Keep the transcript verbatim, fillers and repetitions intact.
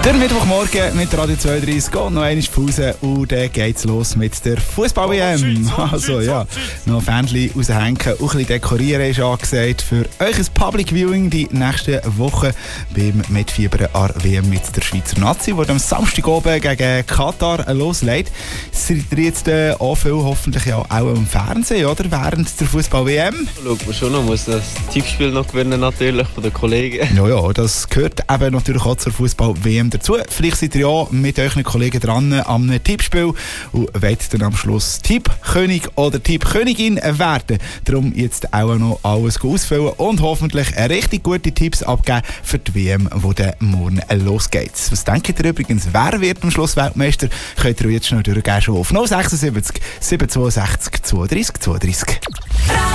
Der Mittwochmorgen mit Radio zweiunddreißig geht noch einmal Pause und dann geht's los mit der Fußball-W M. Also ja, noch Fähnchen raushängen, auch ein bisschen dekorieren ist angesagt für euch ein Public Viewing die nächsten Wochen beim Mitfiebern an W M mit der Schweizer Nazi, die am Samstag oben gegen Katar loslegt. Seid ihr jetzt äh, auch viel hoffentlich ja auch im Fernsehen, oder? Während der Fußball-W M? Schaut man schon noch, muss das Tippspiel noch gewinnen natürlich von den Kollegen. Ja, ja, das gehört eben natürlich auch zur Fußball-W M dazu. Vielleicht seid ihr ja mit euren Kollegen dran am Tippspiel und wollt dann am Schluss Tippkönig oder Tippkönigin werden. Darum jetzt auch noch alles ausfüllen und hoffentlich richtig gute Tipps abgeben für die W M, die dann morgen losgeht. Was denkt ihr übrigens, wer wird am Schluss Weltmeister? Könnt ihr jetzt schnell durchgehen schon auf null sechs sieben sieben zwei sechs zweiunddreißig zweiunddreißig.